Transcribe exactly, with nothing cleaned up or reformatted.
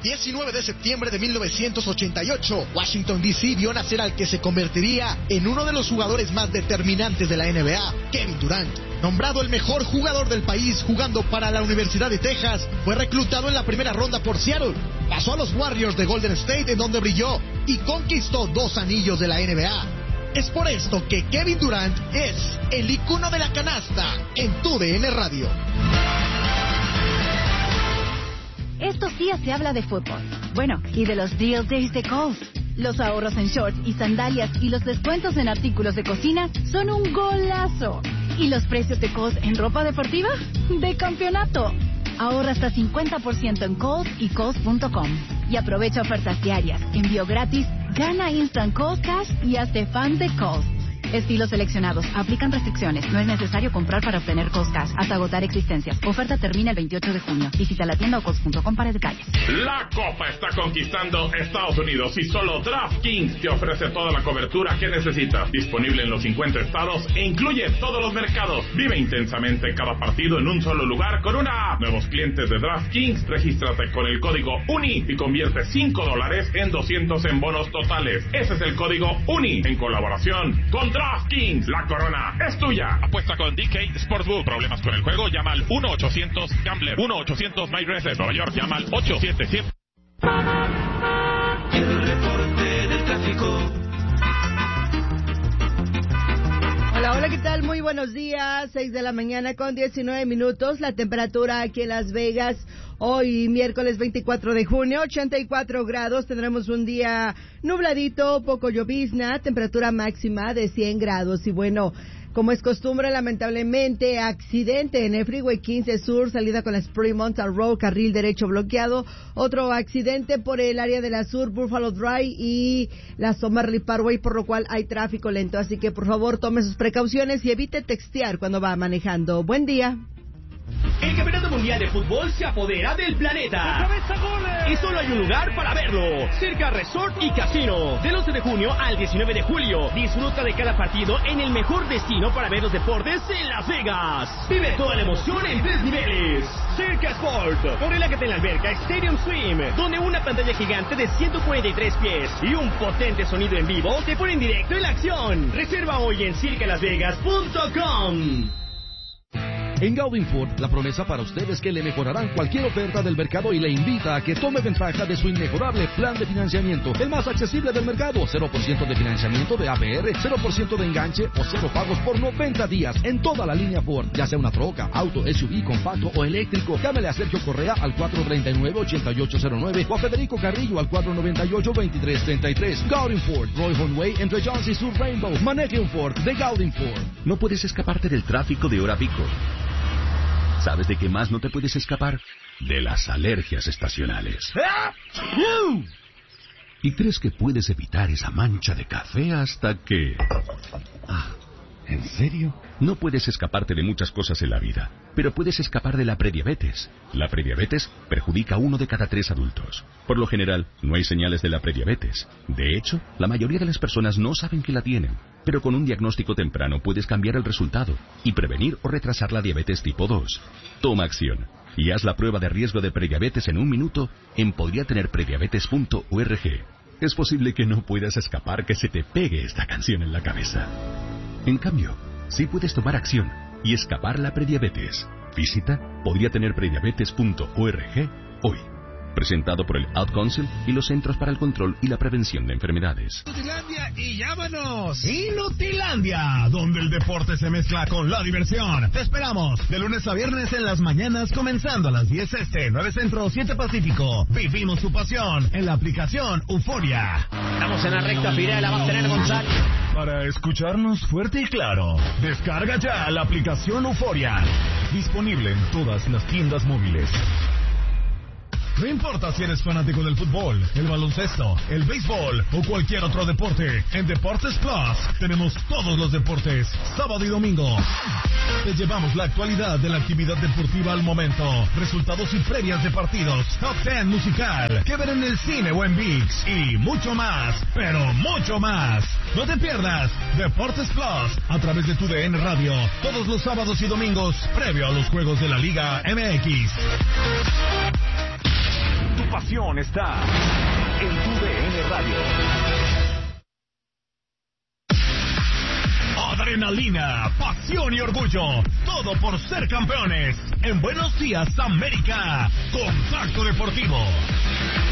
diecinueve de septiembre de mil novecientos ochenta y ocho, Washington D C vio nacer al que se convertiría en uno de los jugadores más determinantes de la N B A, Kevin Durant. Nombrado el mejor jugador del país jugando para la Universidad de Texas, fue reclutado en la primera ronda por Seattle. Pasó a los Warriors de Golden State, en donde brilló y conquistó dos anillos de la N B A. Es por esto que Kevin Durant es el icono de la canasta en tu D N Radio. Estos días se habla de fútbol. Bueno, y de los Deal Days de Kohl's. Los ahorros en shorts y sandalias y los descuentos en artículos de cocina son un golazo. ¿Y los precios de Kohl's en ropa deportiva? ¡De campeonato! Ahorra hasta cincuenta por ciento en Kohl's y Kohl's punto com. Y aprovecha ofertas diarias, envío gratis, gana Instant Kohl's Cash y hazte fan de Kohl's. Estilos seleccionados. Aplican restricciones. No es necesario comprar para obtener Kohl's Cash hasta agotar existencias. Oferta termina el veintiocho de junio. Visita la tienda o Kohl's punto com para detalles. La Copa está conquistando Estados Unidos y solo DraftKings te ofrece toda la cobertura que necesitas. Disponible en los cincuenta estados e incluye todos los mercados. Vive intensamente cada partido en un solo lugar con una app. Nuevos clientes de DraftKings, regístrate con el código UNI y convierte cinco dólares en doscientos en bonos totales. Ese es el código UNI en colaboración con DraftKings. La corona es tuya. Apuesta con D K Sportsbook. ¿Problemas con el juego? Llama al uno ochocientos Gambler. uno ochocientos MyRace. Nueva York. Llama al ocho siete siete. El reporte del tráfico. Hola, hola, ¿qué tal? Muy buenos días. seis de la mañana con diecinueve minutos. La temperatura aquí en Las Vegas, hoy miércoles veinticuatro de junio, ochenta y cuatro grados. Tendremos un día nubladito, poco llovizna, temperatura máxima de cien grados. Y bueno, como es costumbre, lamentablemente, accidente en el Freeway quince Sur, salida con la Spring Mountain Road, carril derecho bloqueado. Otro accidente por el área de la Sur, Buffalo Drive y la Somerville Parkway, por lo cual hay tráfico lento. Así que, por favor, tome sus precauciones y evite textear cuando va manejando. Buen día. El Campeonato Mundial de Fútbol se apodera del planeta. Y solo hay un lugar para verlo. Circa Resort y Casino. Del once de junio al diecinueve de julio. Disfruta de cada partido en el mejor destino para ver los deportes en Las Vegas. Vive toda la emoción en tres niveles. Circa Sport. O relájate en la alberca Stadium Swim, donde una pantalla gigante de ciento cuarenta y tres pies y un potente sonido en vivo te ponen directo en la acción. Reserva hoy en circa las vegas punto com. En Gaudin Ford, la promesa para usted es que le mejorarán cualquier oferta del mercado y le invita a que tome ventaja de su inmejorable plan de financiamiento, el más accesible del mercado. cero por ciento de financiamiento de A P R, cero por ciento de enganche o cero pagos por noventa días en toda la línea Ford, ya sea una troca, auto, S U V, compacto o eléctrico. Llámele a Sergio Correa al cuatro tres nueve, ocho ocho cero nueve o a Federico Carrillo al cuatro nueve ocho, veintitrés treinta y tres. Gaudin Ford, Roy Way entre Jones y Sur Rainbow. Maneje un Ford de Gaudin Ford. No puedes escaparte del tráfico de hora pico. ¿Sabes de qué más no te puedes escapar? De las alergias estacionales. Y crees que puedes evitar esa mancha de café hasta que... Ah, ¿en serio? No puedes escaparte de muchas cosas en la vida, pero puedes escapar de la prediabetes. La prediabetes perjudica a uno de cada tres adultos. Por lo general, no hay señales de la prediabetes. De hecho, la mayoría de las personas no saben que la tienen. Pero con un diagnóstico temprano puedes cambiar el resultado y prevenir o retrasar la diabetes tipo dos. Toma acción y haz la prueba de riesgo de prediabetes en un minuto en podría tener prediabetes punto org. Es posible que no puedas escapar que se te pegue esta canción en la cabeza. En cambio, sí puedes tomar acción y escapar la prediabetes. Visita podría tener prediabetes punto org hoy. Presentado por el Ad Council y los Centros para el Control y la Prevención de Enfermedades. Inutilandia y llámanos. Inutilandia, donde el deporte se mezcla con la diversión. Te esperamos de lunes a viernes en las mañanas, comenzando a las diez este, nueve centro, siete pacífico. Vivimos tu pasión en la aplicación Euforia. Estamos en la recta final, la va a tener González. Para escucharnos fuerte y claro, descarga ya la aplicación Euforia. Disponible en todas las tiendas móviles. No importa si eres fanático del fútbol, el baloncesto, el béisbol o cualquier otro deporte, en Deportes Plus tenemos todos los deportes, sábado y domingo. Te llevamos la actualidad de la actividad deportiva al momento, resultados y previas de partidos, top diez musical, que ver en el cine o en ViX y mucho más, pero mucho más. No te pierdas Deportes Plus a través de tu D N Radio, todos los sábados y domingos, previo a los juegos de la Liga M X. Tu pasión pasión está en tu D N Radio. Adrenalina, pasión y orgullo, todo por ser campeones. En Buenos Días, América, Contacto Deportivo.